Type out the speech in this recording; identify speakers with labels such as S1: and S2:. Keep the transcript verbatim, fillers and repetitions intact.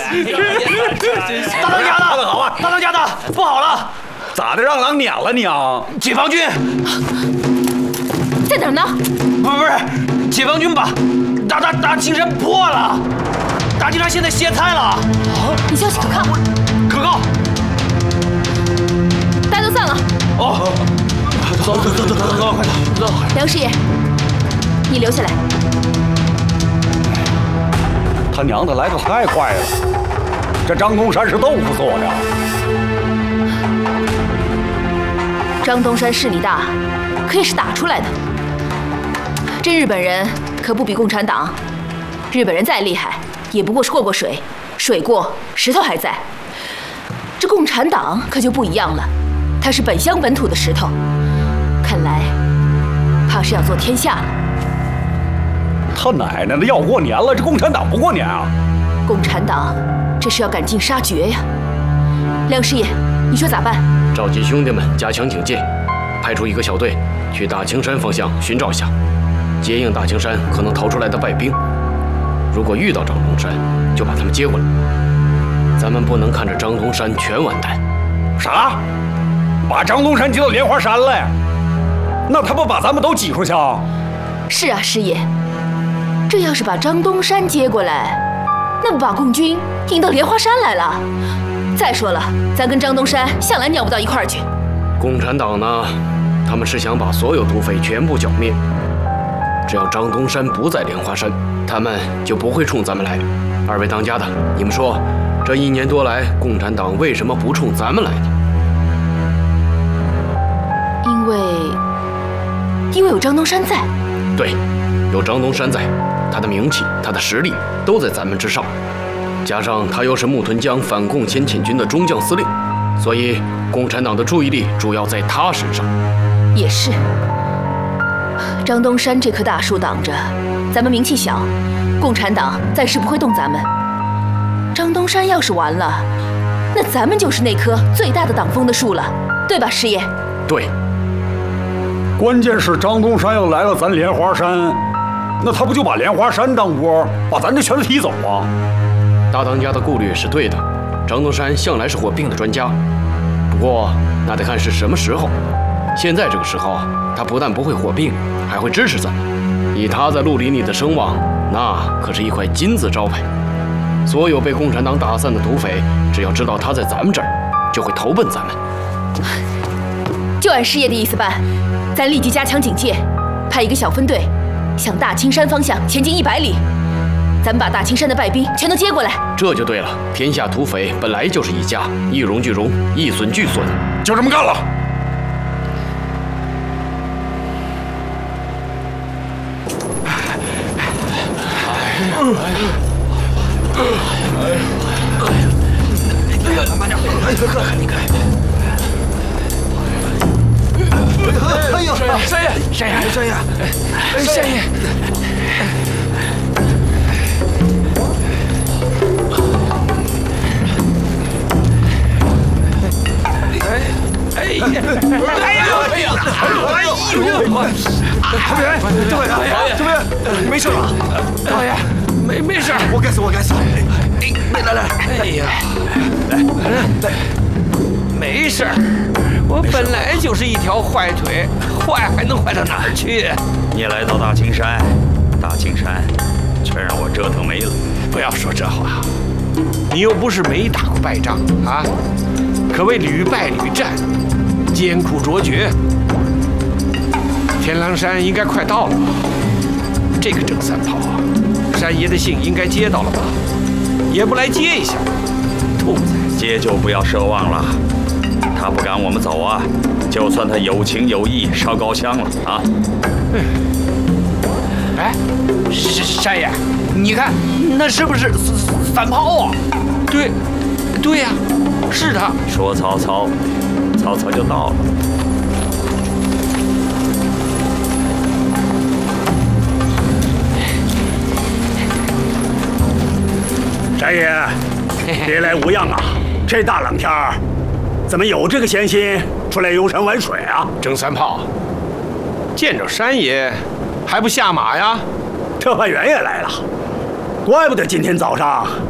S1: 大当家的，好啊！大当家的，不好了！
S2: 咋的，让狼撵了你啊？
S1: 解放军
S3: 在哪儿呢？
S1: 不不是，解放军把大大大青山破了，大青山现在歇菜了。
S3: 你消息可靠？
S1: 可靠。
S3: 大家都散了。
S1: 哦，走走走走走走，快走走。
S3: 梁师爷，你留下来。
S2: 他娘的来得太快了，这张东山是豆腐做的。
S3: 张东山势力大，可也是打出来的。这日本人可不比共产党，日本人再厉害，也不过是过过水，水过石头还在。这共产党可就不一样了，他是本乡本土的石头，看来怕是要做天下了。
S2: 他奶奶的，要过年了，这共产党不过年啊？
S3: 共产党这是要赶尽杀绝呀！梁师爷，你说咋办？
S4: 召集兄弟们加强警戒，派出一个小队去大青山方向寻找一下，接应大青山可能逃出来的败兵。如果遇到张东山，就把他们接过来。咱们不能看着张东山全完蛋。
S2: 啥？把张东山接到莲花山了？那他不把咱们都挤出去啊？
S3: 是啊，师爷，这要是把张东山接过来，那不把共军引到莲花山来了？再说了，咱跟张东山向来鸟不到一块儿去。
S4: 共产党呢，他们是想把所有土匪全部剿灭。只要张东山不在莲花山，他们就不会冲咱们来。二位当家的，你们说，这一年多来，共产党为什么不冲咱们来呢？
S3: 因为，因为有张东山在。
S4: 对，有张东山在，他的名气、他的实力都在咱们之上。加上他又是木屯江反共前遣军的中将司令，所以共产党的注意力主要在他身上。
S3: 也是，张东山这棵大树挡着，咱们名气小，共产党暂时不会动咱们。张东山要是完了，那咱们就是那棵最大的挡风的树了，对吧，师爷？
S4: 对。
S2: 关键是张东山要来了咱莲花山，那他不就把莲花山当窝，把咱这全都踢走啊？
S4: 大当家的顾虑是对的，张东山向来是火并的专家，不过那得看是什么时候。现在这个时候，他不但不会火并，还会支持咱们。以他在绿林里的声望，那可是一块金字招牌。所有被共产党打散的土匪，只要知道他在咱们这儿，就会投奔咱们。
S3: 就按师爷的意思办，咱立即加强警戒，派一个小分队向大青山方向前进一百里。咱们把大青山的败兵全都接过来，
S4: 这就对了。天下土匪本来就是一家，一荣俱荣，一损俱损，
S2: 就这么干了。
S1: 慢点，你看。哎呦，山爷，山爷，山爷，山爷。哎呀！哎呀！哎呀！哎呀！哎呦！这边，这边，这边，没事吧？导演，没没事，我该死，我该死。哎，来来来，哎呀，来来来，没事。我本来就是一条坏腿，坏还能坏到哪儿去？
S5: 你来到大青山，大青山全让我折腾没了。
S1: 不要说这话，你又不是没打过败仗啊，可谓屡败屡战，艰苦卓绝。天狼山应该快到了吧？这个郑三炮啊，山爷的信应该接到了吧？也不来接一下，兔崽子！
S5: 接就不要奢望了。他不赶我们走啊，就算他有情有义烧高香了啊！
S1: 嗯，哎，山爷，你看那是不是反炮啊？对，对呀、啊，是他。
S5: 说曹操，曹操就到了。
S2: 山爷，别来无恙啊！这大冷天儿，怎么有这个闲心出来游山玩水啊？
S1: 郑三炮，见着山爷还不下马呀？
S2: 特派员也来了，怪不得今天早上